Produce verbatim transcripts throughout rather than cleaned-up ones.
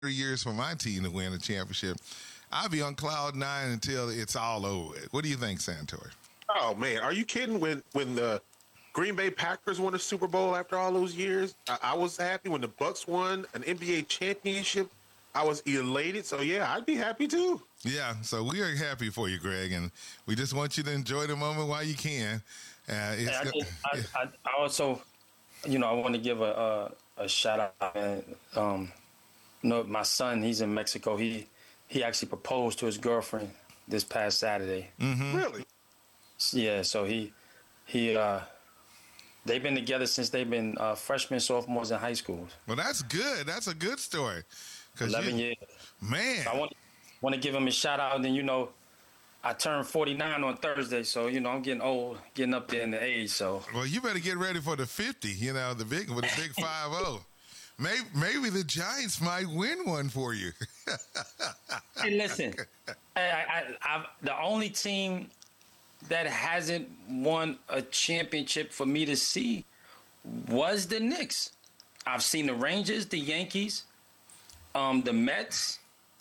three years for my team to win a championship, I'll be on cloud nine until it's all over with. What do you think, Santori? Oh, man. Are you kidding? When when the Green Bay Packers won a Super Bowl after all those years, I, I was happy. When the Bucks won an N B A championship, I was elated. So, yeah, I'd be happy too. Yeah, so we are happy for you, Greg, and we just want you to enjoy the moment while you can. Uh, it's I, go- I, I, I also, you know, I want to give a a, a shout out. Man. Um, you know, my son, he's in Mexico. He he actually proposed to his girlfriend this past Saturday. mm-hmm. Really? Yeah, so he he uh, they've been together since they've been uh, freshmen, sophomores in high school. Well, that's good. That's a good story. Eleven you, years. Man. So I want want to give him a shout out. And then, you know, I turned forty-nine on Thursday, so, you know, I'm getting old, getting up there in the age. So, well, you better get ready for the fifty. You know, the big with the big five zero. Maybe maybe the Giants might win one for you. hey, listen, I, I, I, the only team that hasn't won a championship for me to see was the Knicks. I've seen the Rangers, the Yankees, um, the Mets.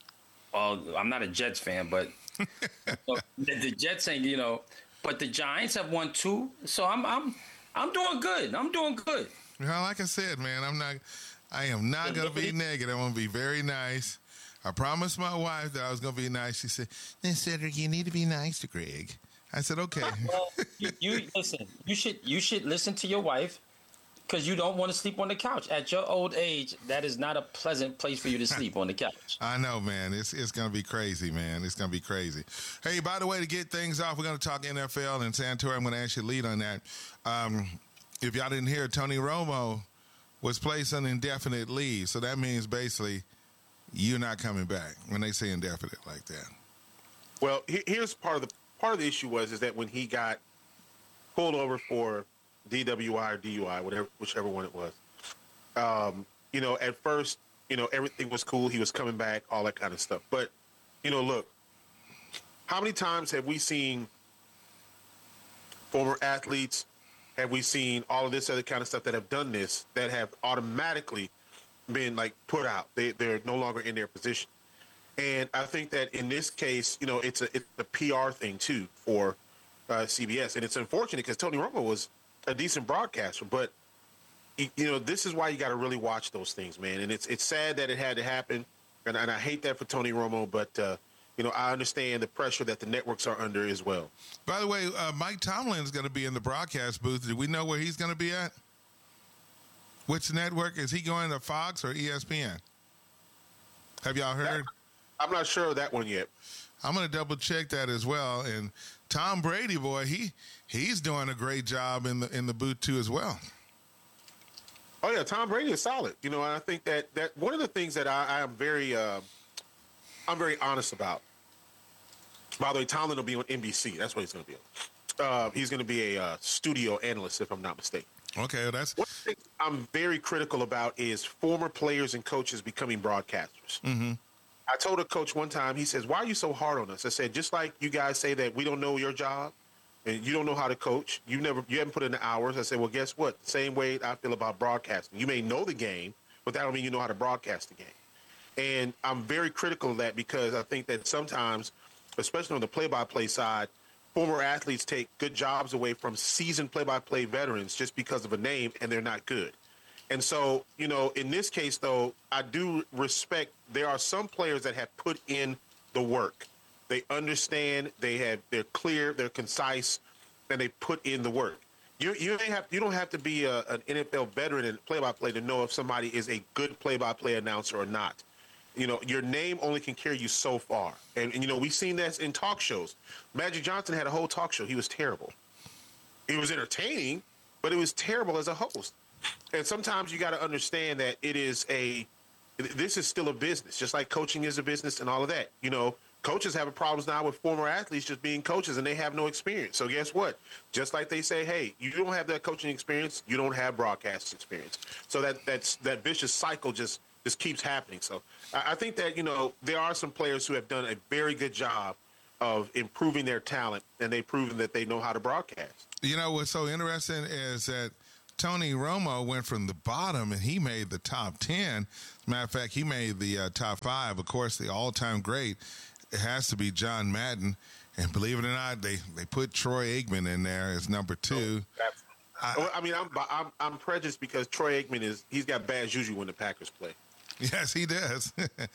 Well, I'm not a Jets fan, but the, the Jets ain't, you know. But the Giants have won two, so I'm I'm I'm doing good. I'm doing good. Well, like I said, man, I'm not. I am not going to be negative. I'm going to be very nice. I promised my wife that I was going to be nice. She said, "Then Cedric, you need to be nice to Greg." I said, "Okay." Well, you, you listen. You should you should listen to your wife because you don't want to sleep on the couch at your old age. That is not a pleasant place for you to sleep on the couch. I know, man. It's it's going to be crazy, man. It's going to be crazy. Hey, by the way, to get things off, we're going to talk N F L and Santori. I'm going to ask you to lead on that. Um, if y'all didn't hear, Tony Romo was placed on indefinite leave. So that means basically you're not coming back when they say indefinite like that. Well, here's part of the part of the issue was is that when he got pulled over for D W I or D U I, whatever, whichever one it was, um, you know, at first, you know, everything was cool. He was coming back, all that kind of stuff. But, you know, look, how many times have we seen former athletes, have we seen all of this other kind of stuff that have done this, that have automatically been, like, put out? They, they're no longer in their position. And I think that in this case, you know, it's a, it's a P R thing, too, for uh, C B S. And it's unfortunate because Tony Romo was a decent broadcaster. But, you know, this is why you got to really watch those things, man. And it's it's sad that it had to happen. And, and I hate that for Tony Romo. But, uh, you know, I understand the pressure that the networks are under as well. By the way, uh, Mike Tomlin is going to be in the broadcast booth. Do we know where he's going to be at? Which network? Is he going to Fox or E S P N? Have y'all heard? I'm not sure of that one yet. I'm going to double check that as well. And Tom Brady, boy, he he's doing a great job in the in the booth too as well. Oh yeah, Tom Brady is solid. You know, and I think that that one of the things that I, I am very uh, I'm very honest about. By the way, Tomlin will be on N B C. That's what he's going to be on. Uh, he's going to be a uh, studio analyst, if I'm not mistaken. Okay, well, that's one thing I'm very critical about is former players and coaches becoming broadcasters. Mm-hmm. I told a coach one time, he says, "Why are you so hard on us?" I said, "Just like you guys say that we don't know your job and you don't know how to coach. You never, you haven't put in the hours." I said, "Well, guess what? Same way I feel about broadcasting. You may know the game, but that don't mean you know how to broadcast the game." And I'm very critical of that because I think that sometimes, especially on the play-by-play side, former athletes take good jobs away from seasoned play-by-play veterans just because of a name, and they're not good. And so, you know, in this case, though, I do respect there are some players that have put in the work. They understand, they have, they're clear, they're concise, and they put in the work. You you ain't have you don't have to be a, an N F L veteran in play-by-play to know if somebody is a good play-by-play announcer or not. You know, your name only can carry you so far. And, and you know, we've seen that in talk shows. Magic Johnson had a whole talk show. He was terrible. It was entertaining, but it was terrible as a host. And sometimes you got to understand that it is a, this is still a business, just like coaching is a business and all of that. You know, coaches have problems now with former athletes just being coaches and they have no experience. So guess what? Just like they say, hey, you don't have that coaching experience, you don't have broadcast experience. So that that's that vicious cycle just just keeps happening. So I think that, you know, there are some players who have done a very good job of improving their talent, and they've proven that they know how to broadcast. You know, what's so interesting is that Tony Romo went from the bottom and he made the top ten. Matter of fact, he made the uh, top five. Of course, the all-time great, it has to be John Madden. And believe it or not, they, they put Troy Aikman in there as number two. Oh, I, I mean, I'm, I'm I'm prejudiced because Troy Aikman is he's got bad juju when the Packers play. Yes, he does.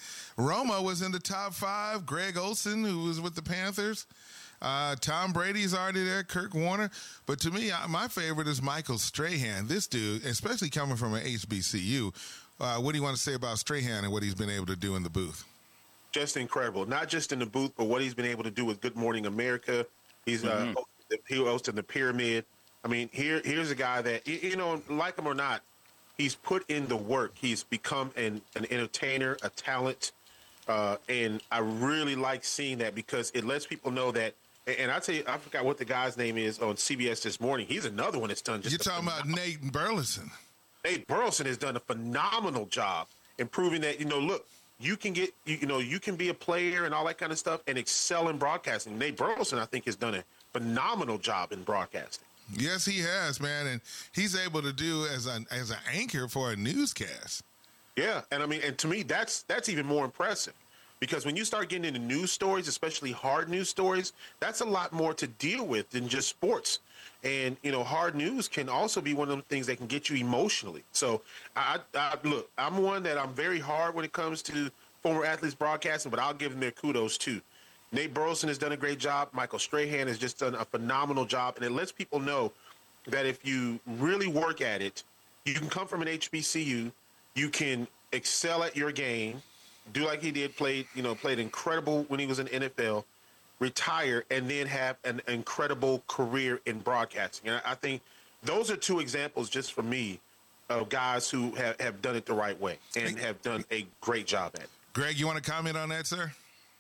Romo was in the top five. Greg Olson, who was with the Panthers. Uh, Tom Brady's already there. Kirk Warner. But to me, I, my favorite is Michael Strahan. This dude, especially coming from an H B C U. Uh, what do you want to say about Strahan and what he's been able to do in the booth? Just incredible. Not just in the booth, but what he's been able to do with Good Morning America. He's mm-hmm. uh, he hosted the Pyramid. I mean, here here's a guy that, you know, like him or not, he's put in the work. He's become an, an entertainer, a talent, uh, and I really like seeing that because it lets people know that. And I tell you, I forgot what the guy's name is on C B S this morning. He's another one that's done just. You're talking about Nate Burleson. Nate Burleson has done a phenomenal job in proving that, you know, look, you can get, you, you know, you can be a player and all that kind of stuff and excel in broadcasting. Nate Burleson, I think, has done a phenomenal job in broadcasting. Yes, he has, man, and he's able to do as an as an anchor for a newscast. Yeah, and I mean, and to me, that's that's even more impressive because when you start getting into news stories, especially hard news stories, that's a lot more to deal with than just sports. And you know, hard news can also be one of them things that can get you emotionally. So, I, I look, I'm one that I'm very hard when it comes to former athletes broadcasting, but I'll give them their kudos too. Nate Burleson has done a great job. Michael Strahan has just done a phenomenal job. And it lets people know that if you really work at it, you can come from an H B C U, you can excel at your game, do like he did, played, you know, played incredible when he was in the N F L, retire, and then have an incredible career in broadcasting. And I think those are two examples just for me of guys who have, have done it the right way and have done a great job at it. Greg, you want to comment on that, sir?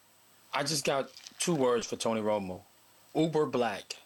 I just got two words for Tony Romo. Uber black.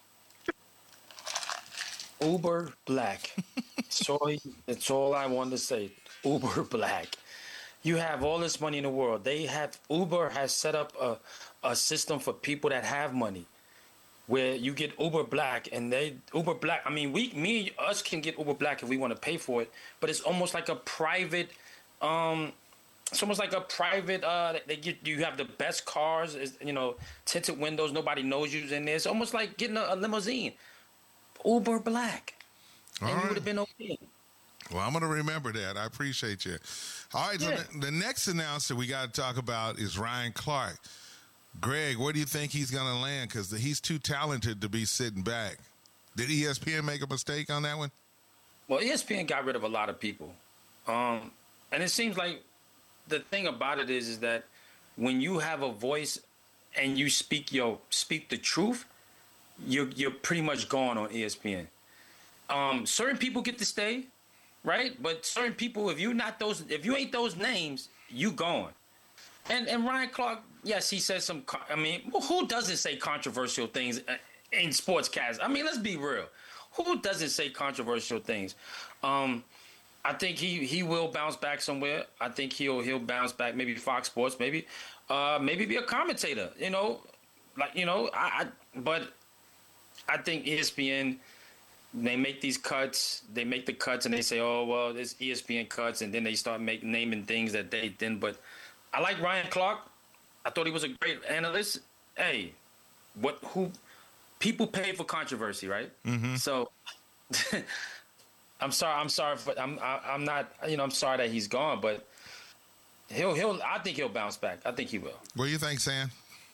Uber black. Sorry, that's all I wanted to say. Uber black. You have all this money in the world. They have Uber has set up a, a system for people that have money where you get Uber black and they Uber black. I mean, we me us can get Uber black if we want to pay for it, but it's almost like a private um It's almost like a private. Uh, they get you have the best cars, is you know, tinted windows. Nobody knows you's in there. It's almost like getting a, a limousine. Uber black, All and right. you would have been okay. Well, I'm going to remember that. I appreciate you. All right, Yeah. so the, the next announcer we got to talk about is Ryan Clark. Greg, where do you think he's going to land? Because he's too talented to be sitting back. Did E S P N make a mistake on that one? Well, E S P N got rid of a lot of people, um, and it seems like the thing about it is, is that when you have a voice and you speak your speak the truth, you're you're pretty much gone on E S P N. Um, certain people get to stay, right? But certain people, if you're not those, if you ain't those names, you gone. And and Ryan Clark, yes, he says some. I mean, who doesn't say controversial things in sportscast? I mean, let's be real. Who doesn't say controversial things? Um, I think he, he will bounce back somewhere. I think he'll he'll bounce back. Maybe Fox Sports. Maybe, uh, maybe be a commentator. You know, like you know. I, I but I think E S P N. They make these cuts. They make the cuts, and they say, "Oh well, there's E S P N cuts," and then they start make naming things that they didn't. But I like Ryan Clark. I thought he was a great analyst. Hey, what who people pay for controversy, right? Mm-hmm. So. I'm sorry. I'm sorry. For, I'm. I, I'm not. You know. I'm sorry that he's gone. But he'll. He'll. I think he'll bounce back. I think he will. What do you think, Sam?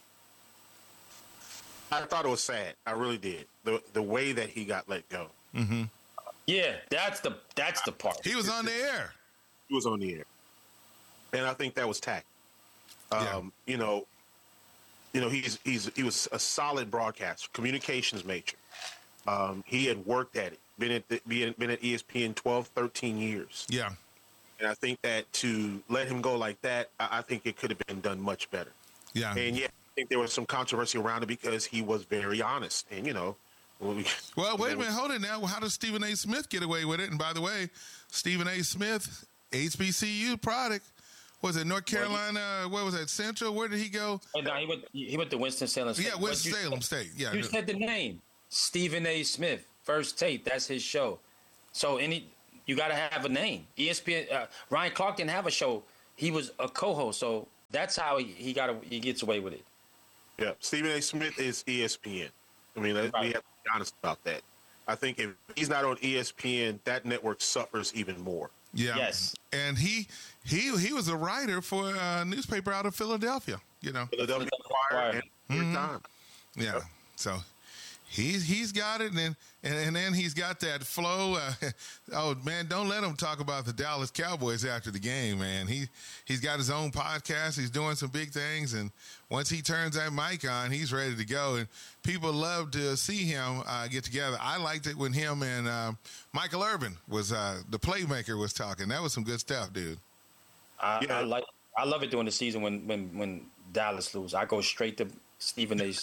I thought it was sad. I really did. The the way that he got let go. Mm-hmm. Yeah, that's the. That's the part. He was on the air. He was on the air, and I think that was tact. Um, Yeah. You know. You know. He's he's he was a solid broadcaster, communications major. Um, he had worked at it. Been at the, been, been at E S P N twelve, thirteen years. Yeah. And I think that to let him go like that, I, I think it could have been done much better. Yeah. And yeah, I think there was some controversy around it because he was very honest. And, you know. Well, Well, wait a minute. Hold it now. How does Stephen A. Smith get away with it? And by the way, Stephen A. Smith, H B C U product. Was it North Carolina? What was that? Central? Where did he go? Oh, no, he went. He went to Winston-Salem State. Yeah, Winston-Salem State. Yeah. You said the name, Stephen A. Smith. First Take. That's his show. So any you got to have a name. E S P N. Uh, Ryan Clark didn't have a show he was a co-host. So that's how he, he got a, he gets away with it. Yeah, Stephen A. Smith is E S P N. I mean, right. we have to be honest about that. I think if he's not on E S P N, that network suffers even more. Yeah. Yes. And he he he was a writer for a newspaper out of Philadelphia. You know. Philadelphia Inquirer and mm-hmm. Time. Yeah. Yep. So. He's he's got it, and then and, and then he's got that flow. Uh, oh man, don't let him talk about the Dallas Cowboys after the game, man. He he's got his own podcast. He's doing some big things, and once he turns that mic on, he's ready to go. And people love to see him uh, get together. I liked it when him and uh, Michael Irvin was uh, the playmaker was talking. That was some good stuff, dude. I, yeah. I like I love it during the season when when when Dallas lose. I go straight to Stephen A.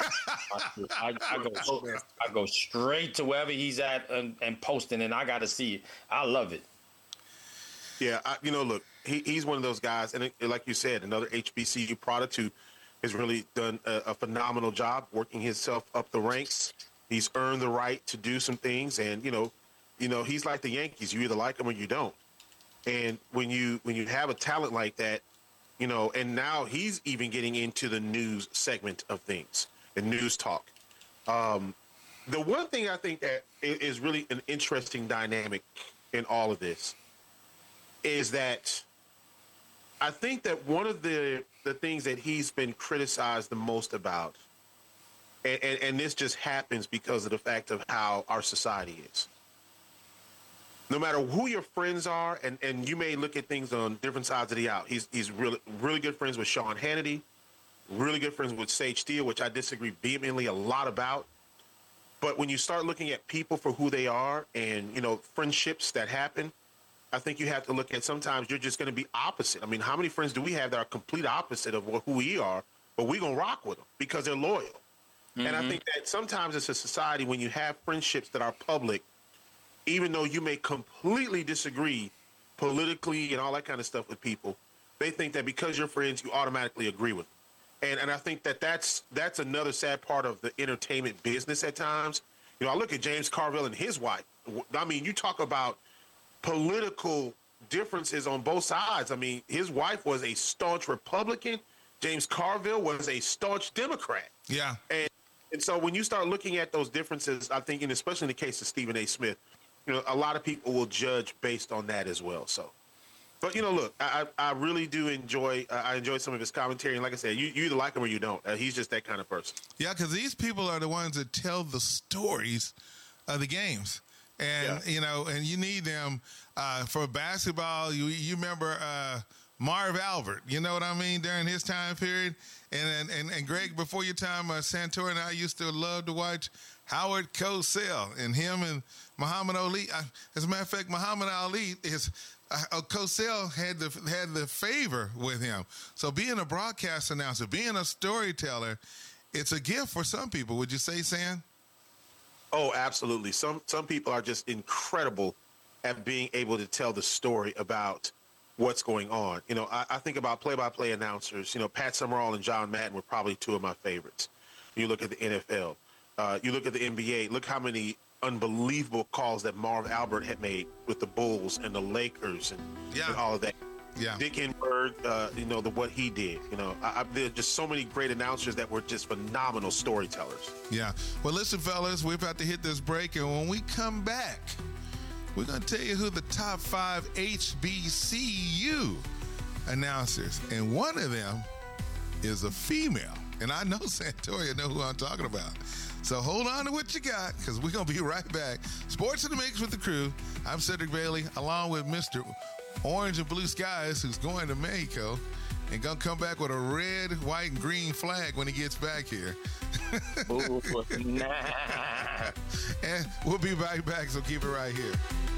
I, I, go, I go straight to wherever he's at and, and posting, and I got to see it. I love it. Yeah, I, you know, look, he, he's one of those guys, and it, like you said, another H B C U product who has really done a, a phenomenal job working himself up the ranks. He's earned the right to do some things, and you know, you know, he's like the Yankees. You either like him or you don't. And when you when you have a talent like that, you know, and now he's even getting into the news segment of things, the news talk. Um, the one thing I think that is really an interesting dynamic in all of this is that I think that one of the, the things that he's been criticized the most about, and, and, and this just happens because of the fact of how our society is. No matter who your friends are, and, and you may look at things on different sides of the aisle. He's he's really really good friends with Sean Hannity, really good friends with Sage Steele, which I disagree vehemently a lot about. But when you start looking at people for who they are, and you know friendships that happen, I think you have to look at sometimes you're just going to be opposite. I mean, how many friends do we have that are complete opposite of who we are, but we're gonna rock with them because they're loyal? Mm-hmm. And I think that sometimes it's a society when you have friendships that are public. Even though you may completely disagree politically and all that kind of stuff with people, they think that because you're friends, you automatically agree with them. And and I think that that's that's another sad part of the entertainment business at times. You know, I look at James Carville and his wife. I mean, you talk about political differences on both sides. I mean, his wife was a staunch Republican. James Carville was a staunch Democrat. Yeah. And and so when you start looking at those differences, I think, and especially in the case of Stephen A. Smith, you know, a lot of people will judge based on that as well. So, but you know, look, I I really do enjoy uh, I enjoy some of his commentary, and like I said, you, you either like him or you don't. Uh, he's just that kind of person. Yeah, because these people are the ones that tell the stories of the games, and yeah. you know, and you need them uh, for basketball. You you remember uh, Marv Albert? You know what I mean during his time period, and and and Greg, before your time, uh, Santora and I used to love to watch Howard Cosell, and him and Muhammad Ali. Uh, as a matter of fact, Muhammad Ali is uh, Cosell had the had the favor with him. So being a broadcast announcer, being a storyteller, it's a gift for some people. Would you say, Sam? Oh, absolutely. Some some people are just incredible at being able to tell the story about what's going on. You know, I, I think about play-by-play announcers. You know, Pat Summerall and John Madden were probably two of my favorites. You look at the N F L. Uh, you look at the N B A. Look how many unbelievable calls that Marv Albert had made with the Bulls and the Lakers and, yeah. and all of that. Yeah. Dick Enberg, uh, you know, the what he did. You know, I, I, there's just so many great announcers that were just phenomenal storytellers. Yeah. Well, listen, fellas, we're about to hit this break, and when we come back, we're going to tell you who the top five H B C U announcers, and one of them is a female. And I know Santoria know who I'm talking about. So hold on to what you got, because we're going to be right back. Sports in the Mix with the crew. I'm Cedric Bailey, along with Mister Orange and Blue Skies, who's going to Mexico and going to come back with a red, white, and green flag when he gets back here. Ooh, nah. And we'll be right back, so keep it right here.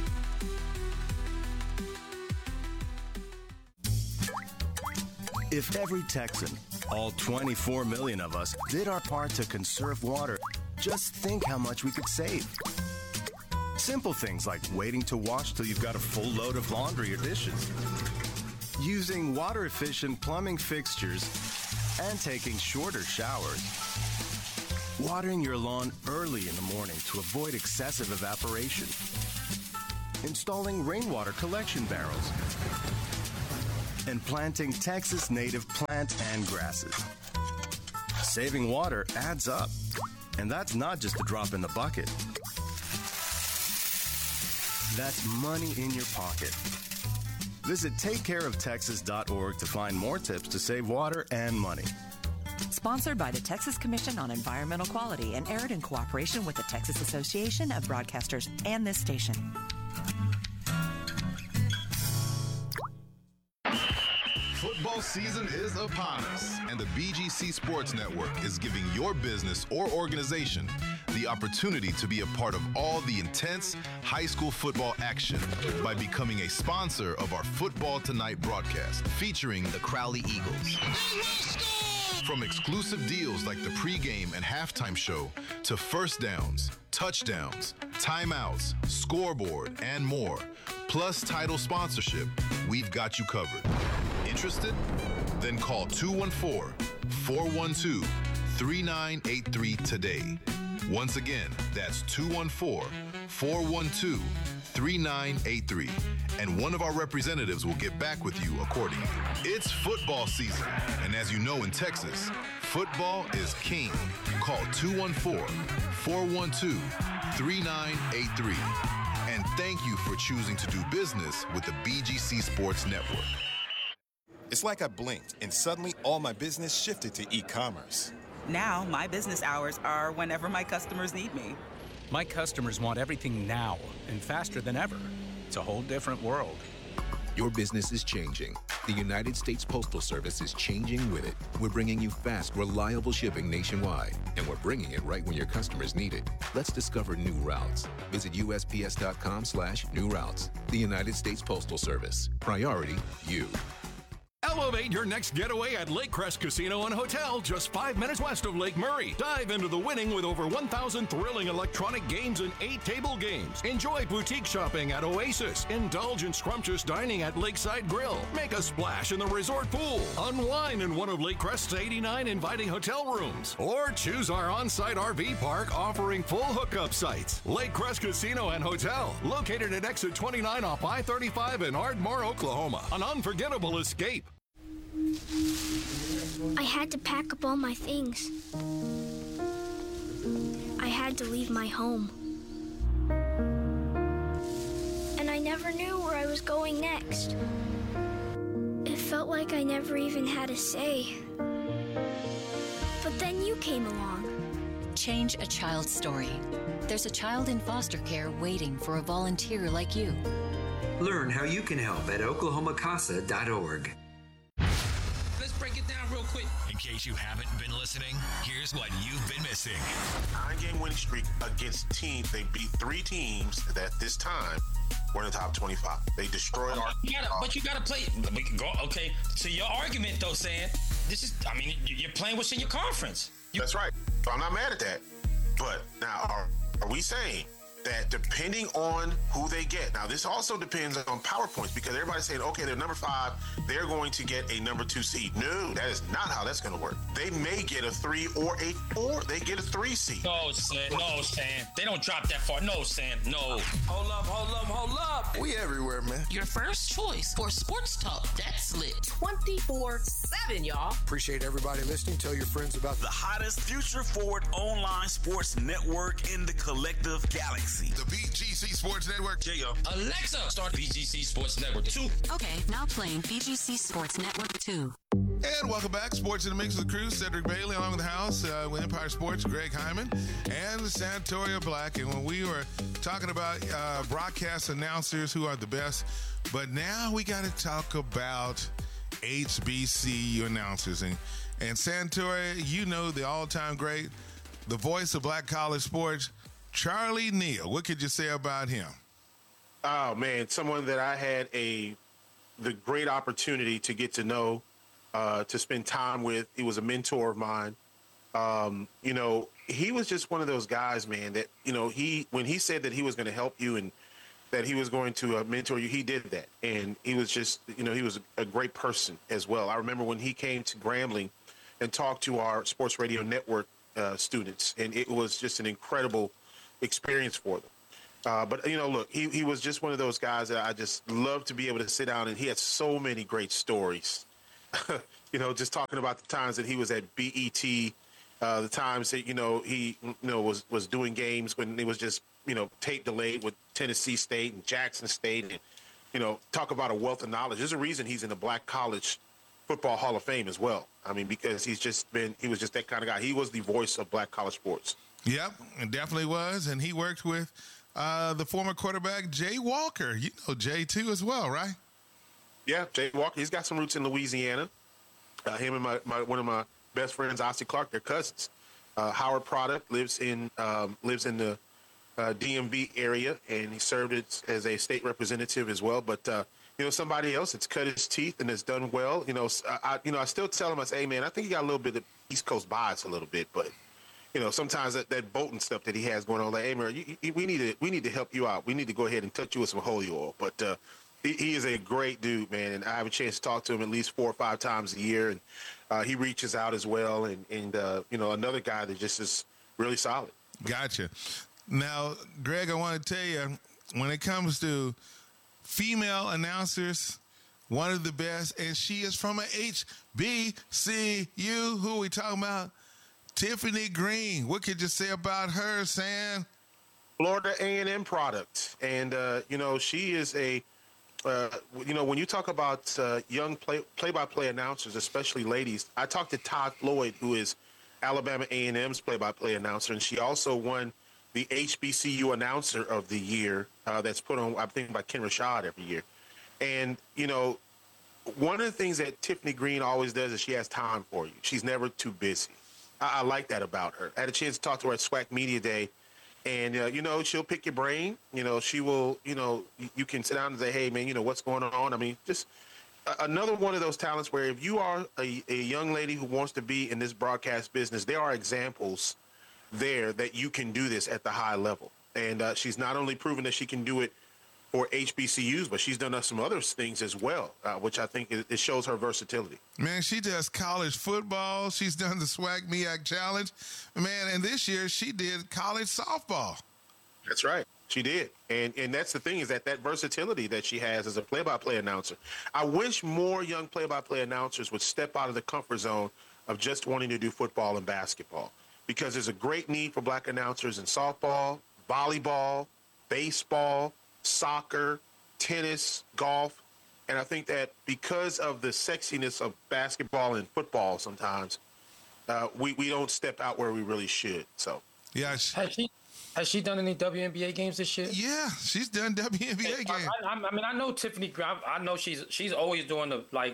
If every Texan, all twenty-four million of us, did our part to conserve water, just think how much we could save. Simple things like waiting to wash till you've got a full load of laundry or dishes, using water-efficient plumbing fixtures, and taking shorter showers. Watering your lawn early in the morning to avoid excessive evaporation. Installing rainwater collection barrels. and planting Texas native plants and grasses. Saving water adds up, and that's not just a drop in the bucket. That's money in your pocket. Visit take care of texas dot org to find more tips to save water and money. Sponsored by the Texas Commission on Environmental Quality and aired in cooperation with the Texas Association of Broadcasters and this station. Football season is upon us, and the B G C Sports Network is giving your business or organization the opportunity to be a part of all the intense high school football action by becoming a sponsor of our Football Tonight broadcast featuring the Crowley Eagles. From exclusive deals like the pregame and halftime show to first downs, touchdowns, timeouts, scoreboard, and more, plus title sponsorship, we've got you covered. Interested? Then call two one four, four one two, three nine eight three today. Once again, that's two one four, four one two, three nine eight three, and one of our representatives will get back with you accordingly. It's football season, and as you know in Texas, football is king. Call two one four, four one two, three nine eight three. And thank you for choosing to do business with the B G C Sports Network. It's like I blinked, and suddenly all my business shifted to e-commerce. Now, my business hours are whenever my customers need me. My customers want everything now and faster than ever. It's a whole different world. Your business is changing. The United States Postal Service is changing with it. We're bringing you fast, reliable shipping nationwide, and we're bringing it right when your customers need it. Let's discover new routes. Visit U S P S dot com slash new routes. The United States Postal Service. Priority, you. Elevate your next getaway at Lake Crest Casino and Hotel, just five minutes west of Lake Murray. Dive into the winning with over one thousand thrilling electronic games and eight table games. Enjoy boutique shopping at Oasis. Indulge in scrumptious dining at Lakeside Grill. Make a splash in the resort pool. Unwind in one of Lake Crest's eighty-nine inviting hotel rooms. Or choose our on-site R V park offering full hookup sites. Lake Crest Casino and Hotel, located at exit twenty-nine off I thirty-five in Ardmore, Oklahoma. An unforgettable escape. I had to pack up all my things. I had to leave my home. And I never knew where I was going next. It felt like I never even had a say. But then you came along. Change a child's story. There's a child in foster care waiting for a volunteer like you. Learn how you can help at oklahoma casa dot org. Break it down real quick. In case you haven't been listening, here's what you've been missing. Nine-game winning streak against teams. They beat three teams that this time were in the top twenty-five. They destroyed our... You gotta, but you got to play... We can go, okay, so your argument, though, saying, this is, I mean, you're playing what's in your conference. You, That's right. So I'm not mad at that. But now, are, are we saying that depending on who they get, now this also depends on PowerPoints, because everybody's saying, okay, they're number five, they're going to get a number two seed. No, that is not how that's going to work. They may get a three or a four. They get a three seed. No, Sam. No, Sam. They don't drop that far. No, Sam. No. Hold up, hold up, hold up. We everywhere, man. Your first choice for sports talk. That's lit. twenty-four seven, y'all. Appreciate everybody listening. Tell your friends about the hottest future-forward online sports network in the collective galaxy. The B G C Sports Network. There you go. Alexa, start B G C Sports Network two. Okay, now playing B G C Sports Network two. And welcome back. Sports in the Mix with the crew. Cedric Bailey along with the house uh, with Empire Sports, Greg Hyman, and Santoria Black. And when we were talking about uh, broadcast announcers who are the best, but now we got to talk about H B C U announcers. And, and Santoria, you know the all-time great, the voice of black college sports, Charlie Neal. What could you say about him? Oh, man, someone that I had a the great opportunity to get to know, uh, to spend time with. He was a mentor of mine. Um, you know, he was just one of those guys, man, that, you know, he when he said that he was going to help you and that he was going to uh, mentor you, he did that. And he was just, you know, he was a, a great person as well. I remember when he came to Grambling and talked to our sports radio network uh, students, and it was just an incredible experience for them. Uh, but, you know, look, he, he was just one of those guys that I just love to be able to sit down, and he had so many great stories. You know, just talking about the times that he was at B E T, uh, the times that, you know, he, you know, was, was doing games when it was just, you know, tape delayed with Tennessee State and Jackson State. And, you know, talk about a wealth of knowledge. There's a reason he's in the Black College Football Hall of Fame as well. I mean, because he's just been, he was just that kind of guy. He was the voice of Black college sports. Yep, it definitely was. And he worked with uh, the former quarterback, Jay Walker. You know Jay, too, as well, right? Yeah, Jay Walker. He's got some roots in Louisiana. Uh, him and my, my one of my best friends, Ossie Clark, they're cousins. Uh, Howard Product lives in um, lives in the uh, D M V area, and he served as, as a state representative as well. But uh, you know, somebody else that's cut his teeth and has done well. You know, I you know I still tell him, I say, hey man, I think he got a little bit of East Coast bias a little bit, but you know, sometimes that, that Bolton stuff that he has going on, like, hey man, you, you, we need to we need to help you out. We need to go ahead and touch you with some holy oil. But uh, he, he is a great dude, man, and I have a chance to talk to him at least four or five times a year, and uh, he reaches out as well. And and uh, you know, another guy that just is really solid. Gotcha. Now, Greg, I want to tell you, when it comes to female announcers, one of the best, and she is from a H B C U. Who are we talking about? Tiffany Green. What could you say about her, Sam? Florida A and M product. And, uh, you know, she is a, uh, you know, when you talk about uh, young play, play-by-play announcers, especially ladies, I talked to Todd Floyd, who is Alabama A and M's play-by-play announcer, and she also won the H B C U Announcer of the Year uh, that's put on, I think, by Ken Rashad every year. And, you know, one of the things that Tiffany Green always does is she has time for you. She's never too busy. I, I like that about her. I had a chance to talk to her at SWAC Media Day, and, uh, you know, she'll pick your brain. You know, she will, you know, you, you can sit down and say, hey, man, you know, what's going on? I mean, just a, another one of those talents where if you are a, a young lady who wants to be in this broadcast business, there are examples there that you can do this at the high level. And uh, she's not only proven that she can do it for H B C Us, but she's done some other things as well, uh, which I think it, it shows her versatility. Man, she does college football. She's done the SWAC M E A C Challenge. Man, and this year she did college softball. That's right. She did. And and that's the thing, is that that versatility that she has as a play-by-play announcer. I wish more young play-by-play announcers would step out of the comfort zone of just wanting to do football and basketball, because there's a great need for black announcers in softball, volleyball, baseball, soccer, tennis, golf. And I think that because of the sexiness of basketball and football sometimes, uh, we, we don't step out where we really should. So, yeah. Has she, has she done any W N B A games this year? Yeah, she's done W N B A games. I, I, I mean, I know Tiffany, I, I know she's she's always doing the, like,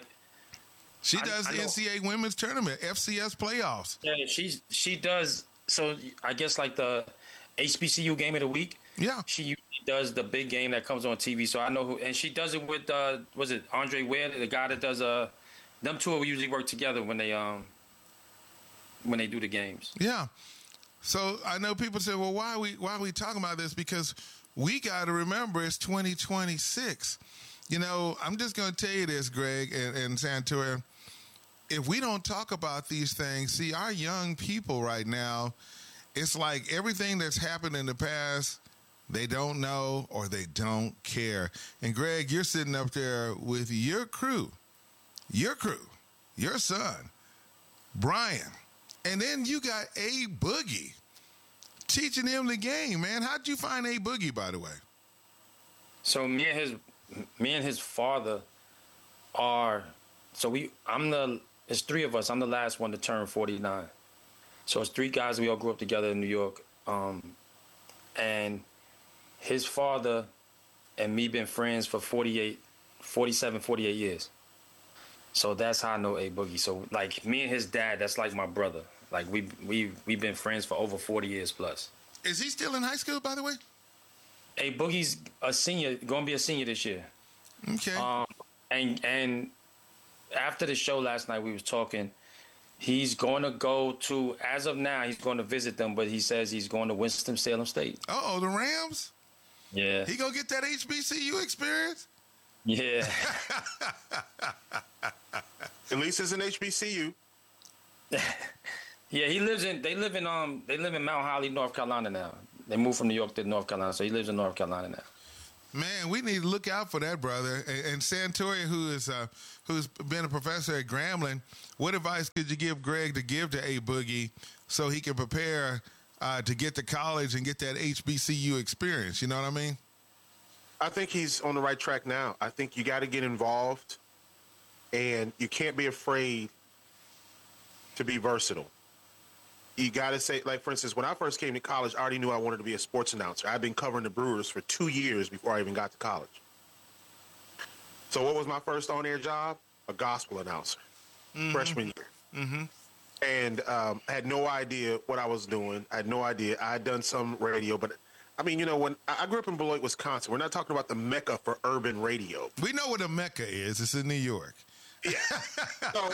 She does I, the I N C double A women's tournament, F C S playoffs. Yeah, she's she does. So I guess like the H B C U game of the week. Yeah, she does the big game that comes on T V. So I know who, and she does it with uh, was it Andre Ware, the guy that does uh, them two will usually work together when they um when they do the games. Yeah. So I know people say, well, why are we why are we talking about this? Because we got to remember it's twenty twenty-six. You know, I'm just going to tell you this, Greg and, and Santora. If we don't talk about these things, see, our young people right now, it's like everything that's happened in the past, they don't know or they don't care. And, Greg, you're sitting up there with your crew, your crew, your son, Brian, and then you got A Boogie teaching him the game, man. How'd you find A Boogie, by the way? So me and his me and his father are so we I'm the it's three of us. I'm the last one to turn forty-nine. So it's three guys. We all grew up together in New York. Um, and his father and me been friends for forty-eight, forty-seven, forty-eight years. So that's how I know A Boogie. So like me and his dad, that's like my brother. Like we we we've been friends for over forty years plus. Is he still in high school, by the way? A Boogie's a senior, going to be a senior this year. Okay. Um, and and after the show last night, we was talking. He's going to go to, as of now, he's going to visit them, but he says he's going to Winston-Salem State. Uh-oh, the Rams? Yeah. He going to get that H B C U experience? Yeah. At least it's an H B C U. Yeah, he lives in, they live in, um, they live in Mount Holly, North Carolina now. They moved from New York to North Carolina, so he lives in North Carolina now. Man, we need to look out for that brother. And, and Santori, who is uh, who's been a professor at Grambling, what advice could you give Greg to give to A Boogie so he can prepare uh, to get to college and get that H B C U experience? You know what I mean? I think he's on the right track now. I think you got to get involved, and you can't be afraid to be versatile. You got to say, like, for instance, when I first came to college, I already knew I wanted to be a sports announcer. I've been covering the Brewers for two years before I even got to college. So what was my first on-air job? A gospel announcer, mm-hmm. freshman year. Mm-hmm. And um, I had no idea what I was doing. I had no idea. I had done some radio, but, I mean, you know, when I grew up in Beloit, Wisconsin, we're not talking about the mecca for urban radio. We know what a mecca is. It's in New York. Yeah. So,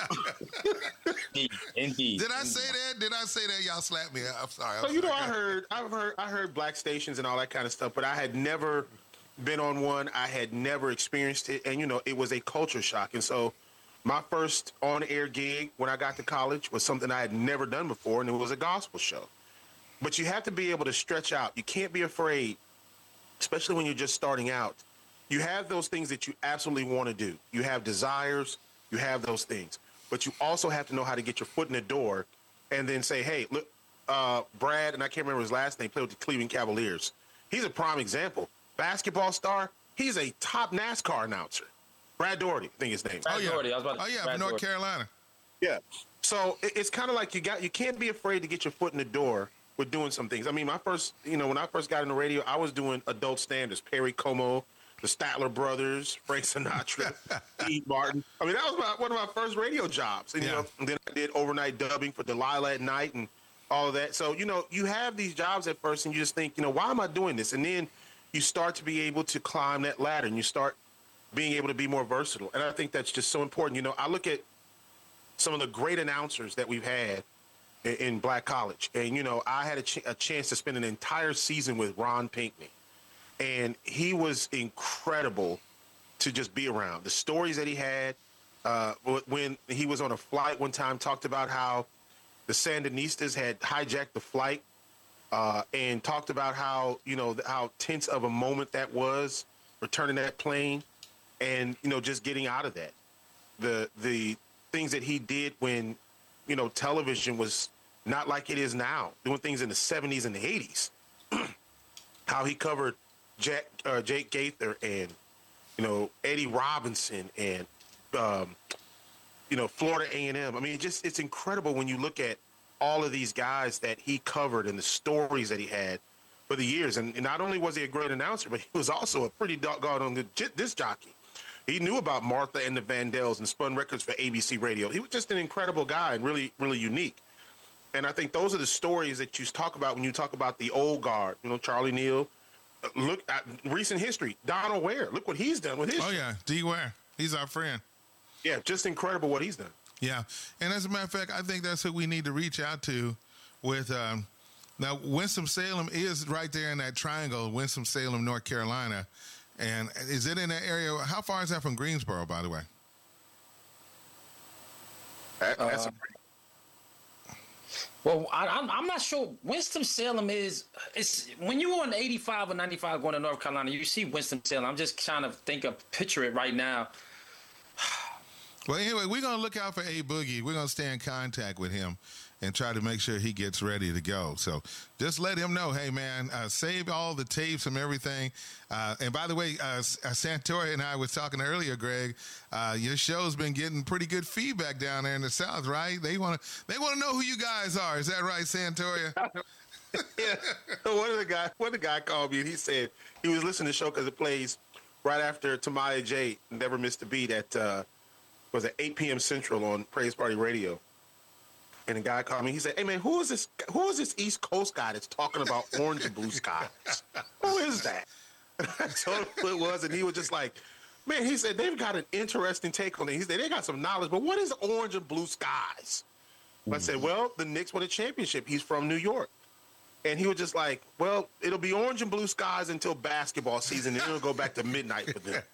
indeed. Did I say that? Did I say that? Y'all slapped me. I'm sorry. I'm so you know, sorry. I heard, I've heard, I heard black stations and all that kind of stuff, but I had never been on one. I had never experienced it, and you know, it was a culture shock. And so, my first on-air gig when I got to college was something I had never done before, and it was a gospel show. But you have to be able to stretch out. You can't be afraid, especially when you're just starting out. You have those things that you absolutely want to do. You have desires. You have those things, but you also have to know how to get your foot in the door and then say, hey, look, uh, Brad, and I can't remember his last name, played with the Cleveland Cavaliers. He's a prime example. Basketball star. He's a top NASCAR announcer. Brad Doherty, I think his name. Brad oh, yeah. Doherty. I was about to oh, yeah, Brad North Doherty. Carolina. Yeah. So it, it's kind of like you got, you can't be afraid to get your foot in the door with doing some things. I mean, my first, you know, when I first got in the radio, I was doing adult standards, Perry Como, the Statler Brothers, Frank Sinatra, Steve Martin. I mean, that was my, one of my first radio jobs. And, yeah. you know, and then I did overnight dubbing for Delilah at night and all of that. So, you know, you have these jobs at first and you just think, you know, why am I doing this? And then you start to be able to climb that ladder and you start being able to be more versatile. And I think that's just so important. You know, I look at some of the great announcers that we've had in, in Black College. And, you know, I had a, ch- a chance to spend an entire season with Ron Pinckney. And he was incredible to just be around. The stories that he had, uh, when he was on a flight one time, talked about how the Sandinistas had hijacked the flight uh, and talked about how, you know, how tense of a moment that was, returning that plane and, you know, just getting out of that. The, the things that he did when, you know, television was not like it is now, doing things in the seventies and the eighties. How he covered Jack, uh, Jake Gaither and, you know, Eddie Robinson and, um, you know, Florida A and M. I mean, it just it's incredible when you look at all of these guys that he covered and the stories that he had for the years. And, and not only was he a great announcer, but he was also a pretty doggone good disc jockey. He knew about Martha and the Vandells and spun records for A B C Radio. He was just an incredible guy and really, really unique. And I think those are the stories that you talk about when you talk about the old guard, you know, Charlie Neal. Look at recent history. Donald Ware. Look what he's done with his. Oh, yeah. D. Ware. He's our friend. Yeah, just incredible what he's done. Yeah. And as a matter of fact, I think that's who we need to reach out to with. Um, now, Winston-Salem is right there in that triangle, Winston-Salem, North Carolina. And is it in that area? How far is that from Greensboro, by the way? That, that's Uh, a Well, I, I'm, I'm not sure. Winston-Salem is, it's when you're on eighty-five or ninety-five going to North Carolina, you see Winston-Salem. I'm just trying to think of, picture it right now. Well, anyway, we're going to look out for A Boogie. We're going to stay in contact with him and try to make sure he gets ready to go. So just let him know, hey, man, uh, save all the tapes and everything. Uh, and by the way, uh, Santori and I was talking earlier, Greg, uh, your show's been getting pretty good feedback down there in the South, right? They want to they want to know who you guys are. Is that right, Santori? yeah. One of the guy, one of the guy called me and he said he was listening to the show because it plays right after Tamaya J. Never Missed a Beat at uh, was at eight p.m. Central on Praise Party Radio. And the guy called me. He said, "Hey man, who is this? Who is this East Coast guy that's talking about orange and blue skies? Who is that?" And I told him who it was, and he was just like, "Man," he said, "they've got an interesting take on it." He said, "They got some knowledge, but what is orange and blue skies?" Mm-hmm. I said, "Well, the Knicks won a championship. He's from New York." And he was just like, "Well, it'll be orange and blue skies until basketball season, and it'll go back to midnight for them."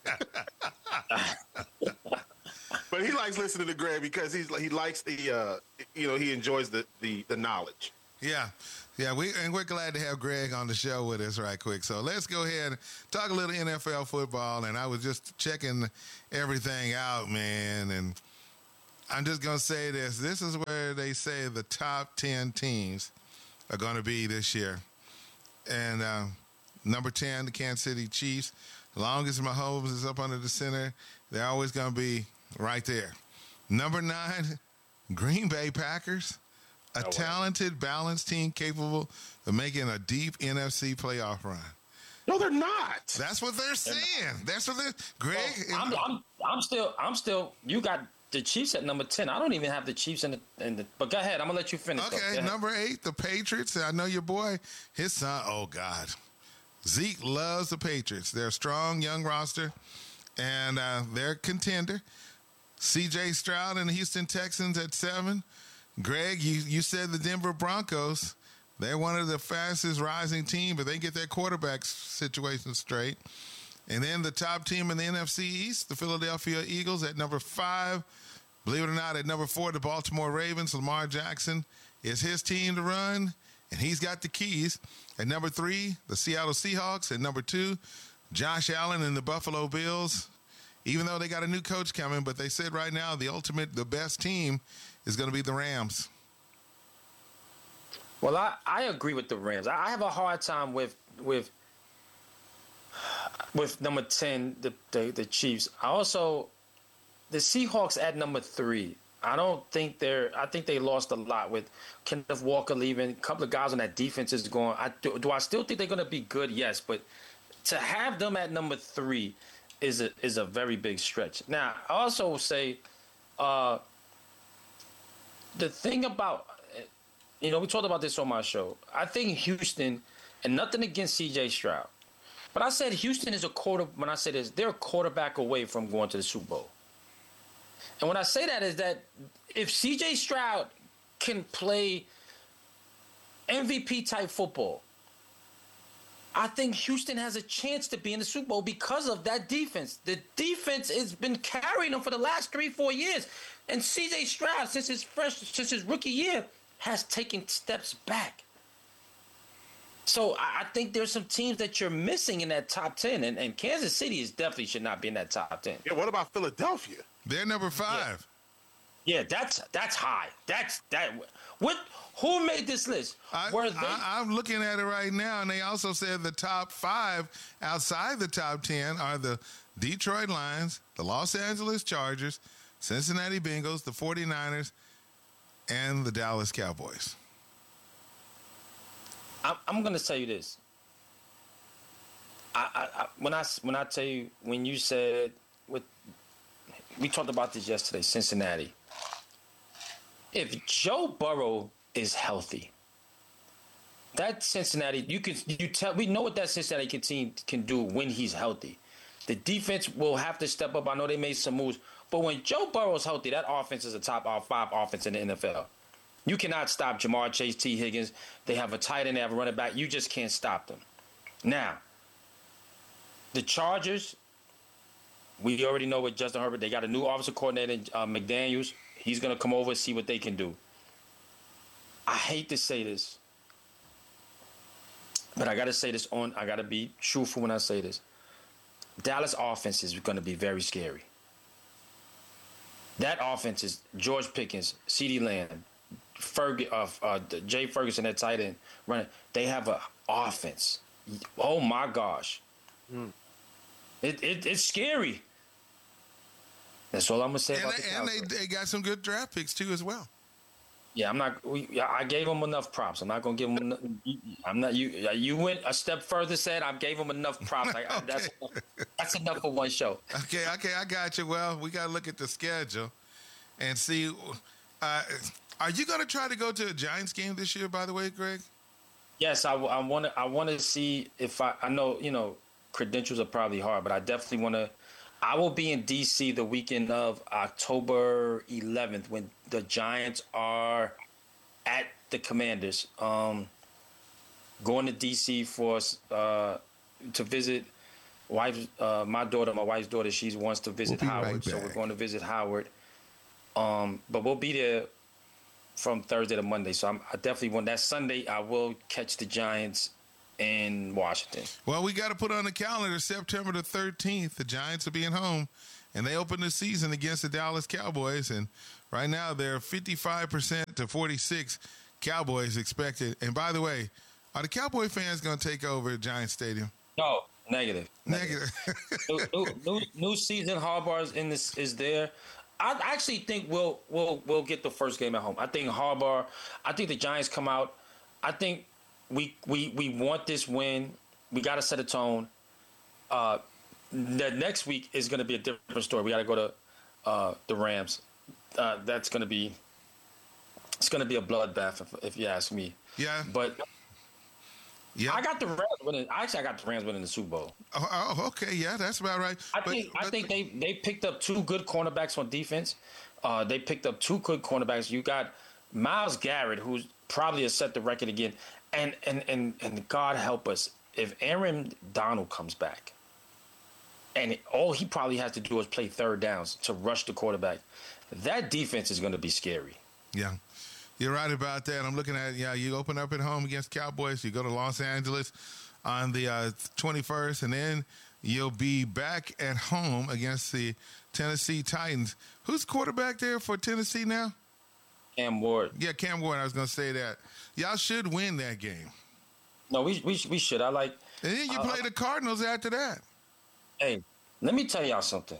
But he likes listening to Greg because he's he likes the uh, you know he enjoys the, the the knowledge. Yeah. Yeah, we and we're glad to have Greg on the show with us right quick. So let's go ahead and talk a little N F L football. And I was just checking everything out, man. And I'm just going to say this. This is where they say the top ten teams are going to be this year. And uh, number ten, the Kansas City Chiefs. As long as Mahomes is up under the center, they're always going to be right there. Number nine, Green Bay Packers. A No way. talented, balanced team capable of making a deep N F C playoff run. No, they're not. That's what they're saying. That's what they're. Greg, Well, I'm, I'm, I'm still, I'm still. You got the Chiefs at number ten. I don't even have the Chiefs in the. In the but go ahead. I'm gonna let you finish. though. Go okay, ahead. number eight, the Patriots. I know your boy, his son. Oh God, Zeke loves the Patriots. They're a strong young roster, and uh, they're a contender. C J Stroud and the Houston Texans at seven. Greg, you, you said the Denver Broncos. They're one of the fastest rising teams, but they get their quarterback situation straight. And then the top team in the N F C East, the Philadelphia Eagles at number five. Believe it or not, at number four, the Baltimore Ravens. Lamar Jackson is his team to run, and he's got the keys. At number three, the Seattle Seahawks. At number two, Josh Allen and the Buffalo Bills. Even though they got a new coach coming, but they said right now the ultimate, the best team is going to be the Rams. Well, I, I agree with the Rams. I, I have a hard time with with with number ten, the, the the Chiefs. I also the Seahawks at number three. I don't think they're. I think they lost a lot with Kenneth Walker leaving. A couple of guys on that defense is going. I do, do I still think they're going to be good? Yes, but to have them at number three is a is a very big stretch. Now, I also will say, uh, the thing about, you know, we talked about this on my show. I think Houston, and nothing against C J Stroud, but I said Houston is a quarter. When I say this, they're a quarterback away from going to the Super Bowl. And when I say that is that if C J Stroud can play M V P type football, I think Houston has a chance to be in the Super Bowl because of that defense. The defense has been carrying them for the last three, four years. And C J Stroud, since his fresh, since his rookie year, has taken steps back. So I I think there's some teams that you're missing in that top ten, and, and Kansas City is definitely should not be in that top ten. Yeah, what about Philadelphia? They're number five. Yeah, yeah that's that's high. That's that. What? Who made this list? I, Were they? I, I'm looking at it right now, and they also said the top five outside the top ten are the Detroit Lions, the Los Angeles Chargers, Cincinnati Bengals, the forty-niners, and the Dallas Cowboys. I'm, I'm going to tell you this. I, I, I when I when I tell you when you said with we talked about this yesterday, Cincinnati. If Joe Burrow is healthy, that Cincinnati you can you tell we know what that Cincinnati can team can do when he's healthy. The defense will have to step up. I know they made some moves, but when Joe Burrow's healthy, that offense is a top five offense in the N F L. You cannot stop Jamar Chase, T. Higgins. They have a tight end, they have a running back. You just can't stop them. Now, the Chargers, we already know with Justin Herbert. They got a new offensive coordinator, uh, McDaniels. He's going to come over and see what they can do. I hate to say this, but I got to say this on. I got to be truthful when I say this. Dallas offense is going to be very scary. That offense is George Pickens, CeeDee Lamb, Ferg, uh, uh, Jay Ferguson, that tight end running. They have an offense. Oh my gosh, mm. it, it it's scary. That's all I'm gonna say and about they, the And Cowboys. they, they got some good draft picks too as well. Yeah, I'm not. We, yeah, I gave them enough props. I'm not gonna give them. Enough, I'm not. You. You went a step further. Said I gave them enough props. I, I, okay. That's that's enough for one show. Okay, okay, I got you. Well, we got to look at the schedule and see. Uh, are you going to try to go to a Giants game this year? By the way, Greg. Yes, I want to. I want to see if I. I know you know credentials are probably hard, but I definitely want to. I will be in D C the weekend of October eleventh when the Giants are at the Commanders. Um, going to D C for uh, to visit wife, uh, my daughter, my wife's daughter. She wants to visit We'll be Howard, right so back. we're going to visit Howard. Um, but we'll be there from Thursday to Monday. So I'm, I definitely want that Sunday. I will catch the Giants in Washington. Well, we got to put on the calendar September the thirteenth. The Giants are being home, and they open the season against the Dallas Cowboys. And right now they're fifty-five percent to forty-six Cowboys expected. And by the way, are the Cowboy fans going to take over Giants Stadium? No, negative. Negative. new, new, new, new season. Harbaugh's in this is there. I actually think we'll we'll we'll get the first game at home. I think Harbaugh. I think the Giants come out. I think we we we want this win. We got to set a tone. Uh, the next week is going to be a different story. We got to go to uh, the Rams. Uh, that's going to be it's going to be a bloodbath if, if you ask me. Yeah, but. Yeah, I got the Rams winning. Actually, I got the Rams winning the Super Bowl. Oh, oh okay, yeah, that's about right. I but, think but, I think they, they picked up two good cornerbacks on defense. Uh, they picked up two good cornerbacks. You got Myles Garrett, who's probably has set the record again, and and and and God help us if Aaron Donald comes back, and it, all he probably has to do is play third downs to rush the quarterback. That defense is going to be scary. Yeah. You're right about that. I'm looking at, yeah, you open up at home against Cowboys. You go to Los Angeles on the uh, twenty-first, and then you'll be back at home against the Tennessee Titans. Who's quarterback there for Tennessee now? Cam Ward. Yeah, Cam Ward. I was going to say that. Y'all should win that game. No, we we, we should. I like. And then you uh, play the Cardinals after that. Hey, let me tell y'all something.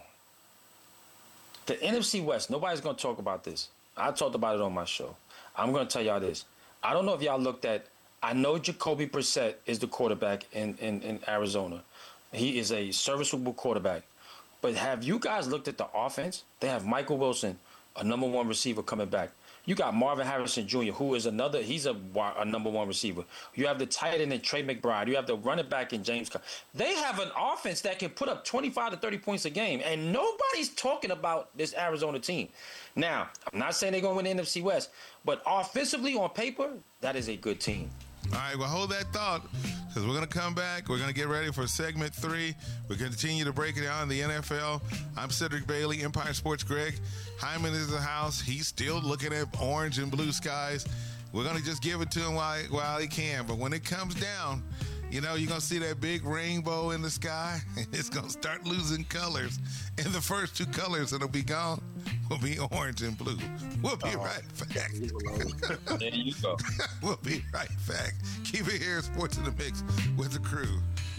The N F C West, nobody's going to talk about this. I talked about it on my show. I'm going to tell y'all this. I don't know if y'all looked at – I know Jacoby Brissett is the quarterback in, in, in Arizona. He is a serviceable quarterback. But have you guys looked at the offense? They have Michael Wilson, a number one receiver, coming back. You got Marvin Harrison Junior, who is another – he's a, a number one receiver. You have the tight end in Trey McBride. You have the running back in James Conner. They have an offense that can put up twenty-five to thirty points a game, and nobody's talking about this Arizona team. Now, I'm not saying they're going to win the N F C West, but offensively on paper, that is a good team. All right, well, hold that thought because we're going to come back. We're going to get ready for segment three. We're going to continue to break it down in the N F L. I'm Cedric Bailey, Empire Sports Greg. Hyman is in the house. He's still looking at orange and blue skies. We're going to just give it to him while, while he can. But when it comes down, you know, you're going to see that big rainbow in the sky, and it's going to start losing colors. And the first two colors that'll be gone will be orange and blue. We'll be uh-huh. right back. There you go. We'll be right back. Keep it here, Sports in the Mix with the crew.